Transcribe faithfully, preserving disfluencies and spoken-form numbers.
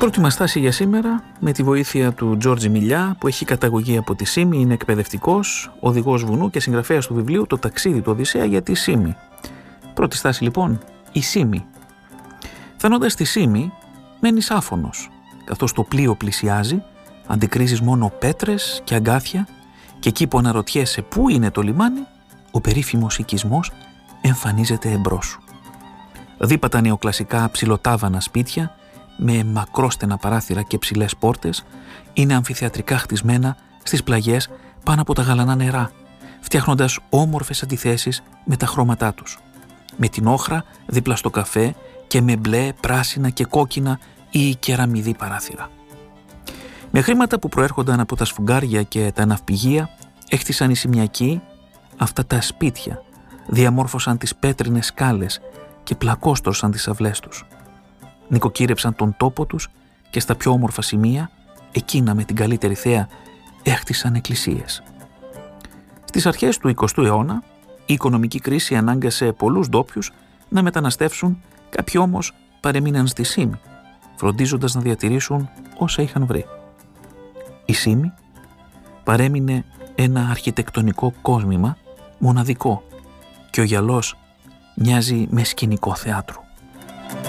Πρώτη μας στάση για σήμερα με τη βοήθεια του Τζόρτζι Μιλιά, που έχει καταγωγή από τη Σύμη, είναι εκπαιδευτικός, οδηγός βουνού και συγγραφέας του βιβλίου «Το ταξίδι του Οδυσσέα» για τη Σύμη. Πρώτη στάση λοιπόν, η Σύμη. Φτάνοντας στη Σύμη, μένεις άφωνος, καθώς το πλοίο πλησιάζει, αντικρίζεις μόνο πέτρες και αγκάθια και εκεί που αναρωτιέσαι πού είναι το λιμάνι, ο περίφημος οικισμός εμφανίζεται εμπρός σου. Δίπατα νεοκλασικά ψιλοτάβανα σπίτια με μακρόστενα παράθυρα και ψηλές πόρτες είναι αμφιθεατρικά χτισμένα στις πλαγιές πάνω από τα γαλανά νερά, φτιάχνοντας όμορφες αντιθέσεις με τα χρώματά τους. Με την όχρα δίπλα στο καφέ και με μπλε, πράσινα και κόκκινα ή κεραμιδί παράθυρα. Με χρήματα που προέρχονταν από τα σφουγγάρια και τα ναυπηγεία έχτισαν οι Σημειακοί αυτά τα σπίτια, διαμόρφωσαν τις πέτρινες σκάλες και πλακόστρωσαν τις αυλές τους. Νοικοκύρεψαν τον τόπο τους και στα πιο όμορφα σημεία, εκείνα με την καλύτερη θέα, έχτισαν εκκλησίες. Στις αρχές του εικοστού αιώνα, η οικονομική κρίση ανάγκασε πολλούς ντόπιους να μεταναστεύσουν, κάποιοι όμως παρεμείναν στη Σύμη, φροντίζοντας να διατηρήσουν όσα είχαν βρει. Η Σύμη παρέμεινε ένα αρχιτεκτονικό κόσμημα μοναδικό και ο γυαλός μοιάζει με σκηνικό θεάτρου.